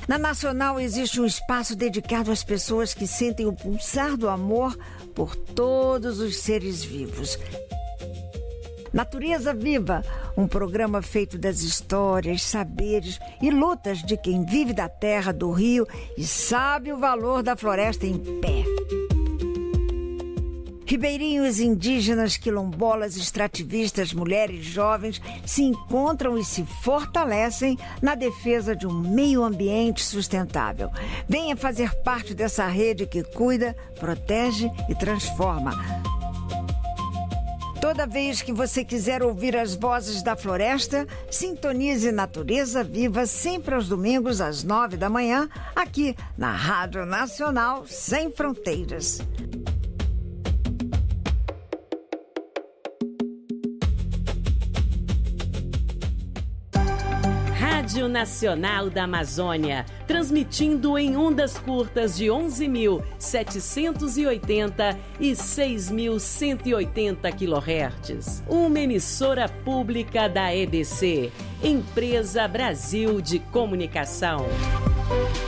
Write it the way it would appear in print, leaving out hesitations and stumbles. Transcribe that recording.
Na Nacional existe um espaço dedicado às pessoas que sentem o pulsar do amor por todos os seres vivos. Natureza Viva, um programa feito das histórias, saberes e lutas de quem vive da terra, do rio e sabe o valor da floresta em pé. Ribeirinhos, indígenas, quilombolas, extrativistas, mulheres, jovens se encontram e se fortalecem na defesa de um meio ambiente sustentável. Venha fazer parte dessa rede que cuida, protege e transforma. Toda vez que você quiser ouvir as vozes da floresta, sintonize Natureza Viva sempre aos domingos às 9 da manhã, aqui na Rádio Nacional Sem Fronteiras. Rádio Nacional da Amazônia, transmitindo em ondas curtas de 11.780 e 6.180 kHz. Uma emissora pública da EBC, Empresa Brasil de Comunicação.